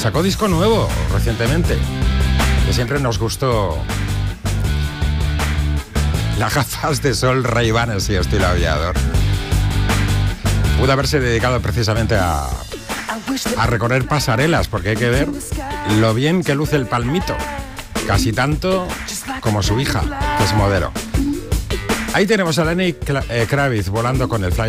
sacó disco nuevo recientemente, que siempre nos gustó. Las gafas de sol Ray-Ban y estilo aviador. Pudo haberse dedicado precisamente a recorrer pasarelas, porque hay que ver lo bien que luce el palmito, casi tanto como su hija, que es modelo. Ahí tenemos a Lenny Kravitz volando con el Fly